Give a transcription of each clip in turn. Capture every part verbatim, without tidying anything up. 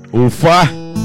Ufa!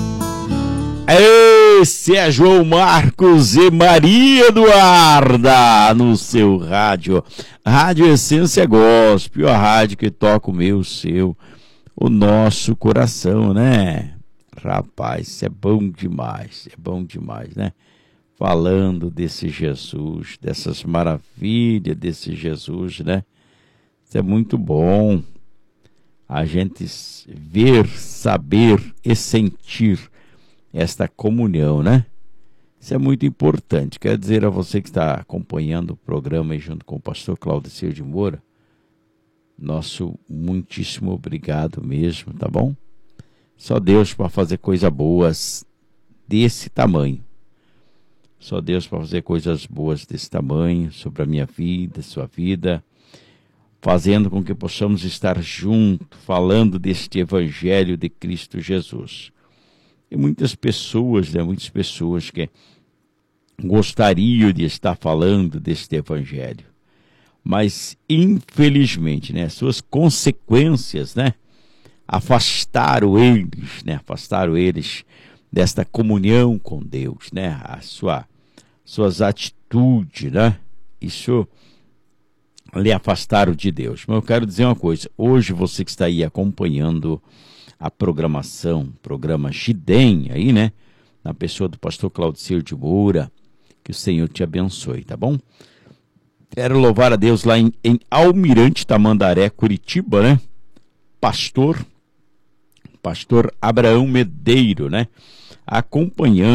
Esse é João Marcos e Maria Eduarda no seu rádio. Rádio Essência Gospel, a rádio que toca o meu, o seu, o nosso coração, né? Rapaz, isso é bom demais, é bom demais, né? Falando desse Jesus, dessas maravilhas desse Jesus, né? Isso é muito bom. A gente ver, saber e sentir esta comunhão, né? Isso é muito importante. Quero dizer a você que está acompanhando o programa aí junto com o pastor Claudicir de Moura, nosso muitíssimo obrigado mesmo, tá bom? Só Deus para fazer coisas boas desse tamanho. Só Deus para fazer coisas boas desse tamanho sobre a minha vida, sua vida, fazendo com que possamos estar juntos, falando deste Evangelho de Cristo Jesus. E muitas pessoas, né, muitas pessoas que gostariam de estar falando deste Evangelho, mas infelizmente, né, suas consequências, né, afastaram eles, né, afastaram eles desta comunhão com Deus, né, a sua, suas atitudes, né, isso lhe afastaram de Deus. Mas eu quero dizer uma coisa, hoje você que está aí acompanhando a programação, programa Gidem aí, né, na pessoa do pastor Claudicir de Moura, que o Senhor te abençoe, tá bom? Quero louvar a Deus lá em, em Almirante Tamandaré, Curitiba, né, pastor, pastor Abraão Medeiro, né, acompanhando